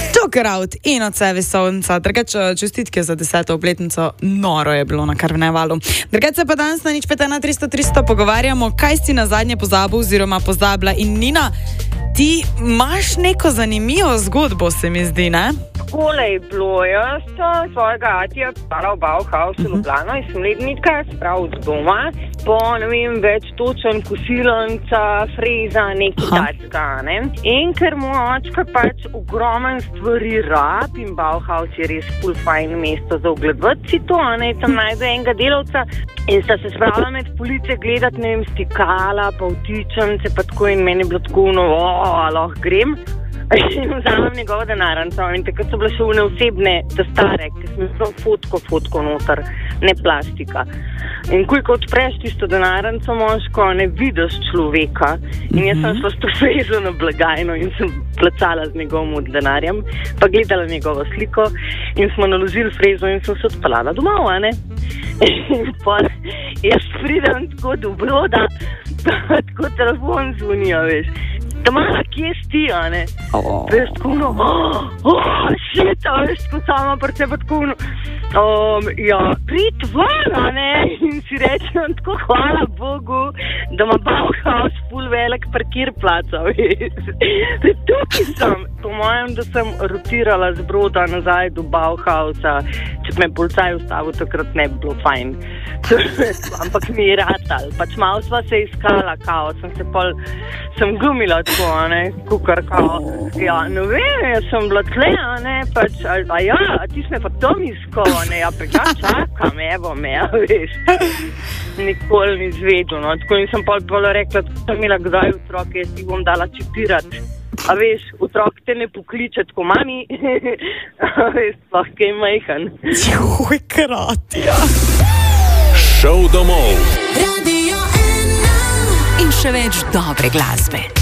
Tokrat in od sebe sonca, drugače čestitke za 10. obletnico, noro je bilo na Karnevalu. Drugače se pa danes na nič 51300 pogovarjamo, kaj si na zadnje pozabil oziroma pozabila. In Nina, ti imaš neko zanimivo zgodbo, se mi zdi, ne? Takole je bilo, jaz svojega atija spala v Bauhausu v Ljubljano in sem letnika spravil z doma, po, ne vem, več točen, kosilnica, freza, nekaj tacka, ne. In ker moj očka pač ogromen stvari rab in Bauhaus je res ful fajn mesto za ogledovati si to, ne, tam najde enega delavca in sta se spravila med police gledati, ne vem, stikala, pa vtičence, pa tako in meni je bilo tako, lahko grem. In vzamem njegovo denarnico in takrat so bile še une osebne, te stare, ki smo imeli fotko noter, ne plastika. In ko odpreš tisto denarnico moško, ne vidiš človeka. In jaz sem šla s to frezo na blagajno in sem placala z njegovim denarjem, pa gledala njegovo sliko in smo naložili frezo in sem se odpeljala domov, ne? In pa jaz pridem tako do broda, tako telefon zvonijo, veš. Tamara, kje si ti, a ne? Veš, tako shit, a veš, tako sama pri sebe, tako prid ven, a ne? In si rečem, tako hvala Bogu, da ima Bauhaus ful velik parkirplac, a veš. Tukaj sem, po mojem, da sem rotirala z broda nazaj do Bauhausa, če me policaj ustavil, takrat ne bi bilo fajn. Ampak mi je ratal, pač malo sva se iskala, kao, sem glumila tako, a ne, kukar, kao, ja, ne vem, jaz sem bila tle, a ne, pač, a ti si me pa tam iskal, a ne, ja, pa čakam, evo me, a veš, nikoli ni zvedel, no, tako in sem pol rekla, tako sem imela kdaj otrok, jaz ti bom dala čipirati, a veš, otrok te ne pokliče, tako mami, a veš, sploh kaj majhen. Joj, kratja. Šel domov. Radio 1 in še več dobre glasbe.